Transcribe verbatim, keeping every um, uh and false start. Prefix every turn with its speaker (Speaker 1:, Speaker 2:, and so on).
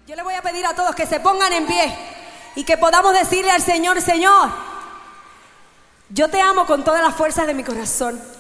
Speaker 1: Yo le voy a pedir a todos que se pongan en pie y que podamos decirle al Señor: Señor, yo te amo con todas las fuerzas de mi corazón.